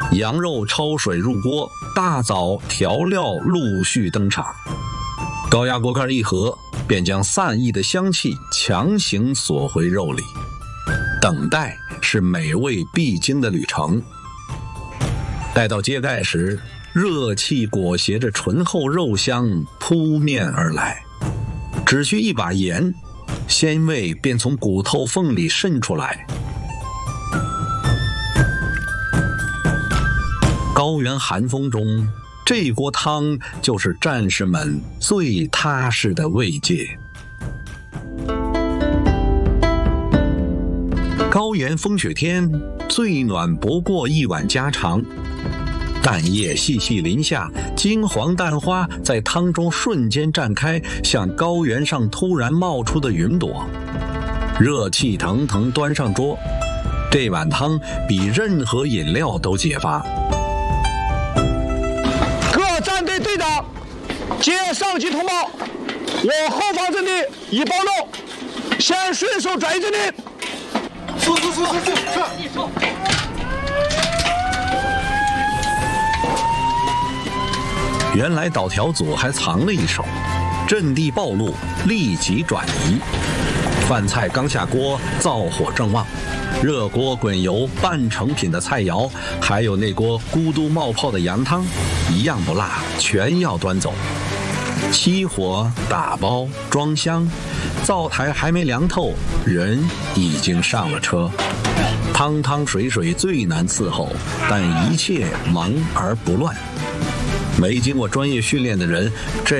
羊肉焯水入锅，大枣调料陆续登场。高压锅盖一合，便将散逸的香气强行锁回肉里。等待是美味必经的旅程。待到揭盖时，热气裹挟着醇厚肉香扑面而来，只需一把盐，鲜味便从骨头缝里渗出来。高原寒风中，这锅汤就是战士们最踏实的慰藉。高原风雪天，最暖不过一碗家常。蛋液细细淋下，金黄蛋花在汤中瞬间绽开，像高原上突然冒出的云朵。热气腾腾端上桌，这碗汤比任何饮料都解乏。 各战队队长，接上级通报，我后方阵地已暴露，先顺手转移阵地。是。 原来岛条组还藏了一手，阵地暴露，立即转移。饭菜刚下锅，灶火正旺，热锅滚油，半成品的菜肴，还有那锅咕嘟冒泡的羊汤，一样不落，全要端走。起火打包装箱，灶台还没凉透，人已经上了车。汤汤水水最难伺候，但一切忙而不乱。没经过专业训练的人，这